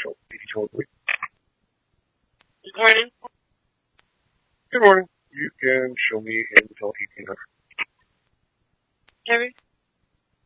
Totally. Good morning. Good morning. You can show me until 1800. Harry?